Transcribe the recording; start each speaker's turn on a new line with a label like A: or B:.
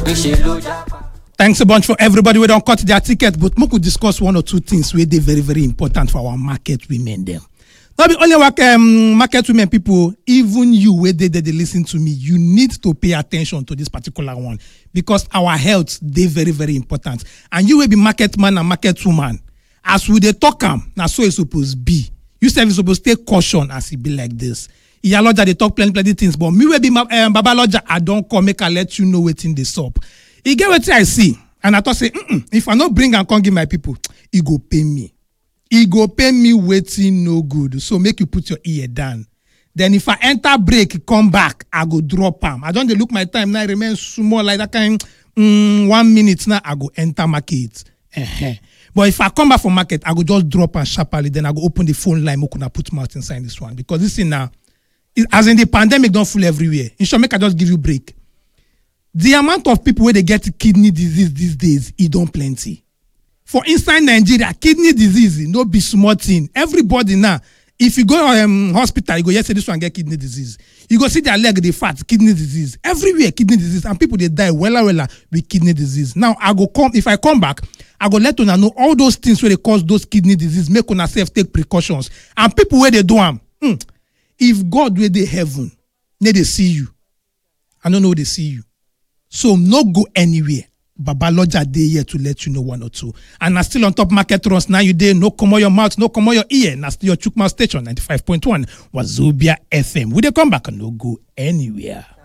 A: Thanks a bunch for everybody who don't cut their ticket, but we could discuss one or two things where they very, very important for our market women them. Not be only market women people, even you where they listen to me, you need to pay attention to this particular one because our health they very, very important. And you will be market man and market woman. As we they talk now so it's supposed to be. You say it's supposed to take caution as it be like this. Iyaloja they talk plenty things, but me will be Baba Loja, I don't come make I let you know what's in the shop. He get what I see, and I thought say, if I not bring and come give my people, he go pay me. He go pay me waiting no good. So make you put your ear down. Then if I enter break, come back, I go drop am. I don't look my time now. I remain small like that kind. 1 minute now, I go enter market. But if I come back from market, I go just drop and sharply. Then I go open the phone line. I could put mouth inside this one because this thing now, as in the pandemic, don't full everywhere. In short, make I just give you break. The amount of people where they get kidney disease these days, it don't plenty. For inside Nigeria, kidney disease, no be small thing. Everybody now, if you go hospital, you go, yes, this one get kidney disease. You go see their leg, they fat, kidney disease. Everywhere, kidney disease. And people, they die wella with kidney disease. Now, if I come back, I go let una know all those things where they cause those kidney disease, make una self take precautions. And people where they do them, if God where they heaven, they see you. I don't know where they see you. So no go anywhere. Baba Loja dey here to let you know one or two. And now still on top market runs. Now you dey no come on your mouth, no come on your ear. Now still your Chukma station 95.1 Wazobia FM. We dey come back and no go anywhere.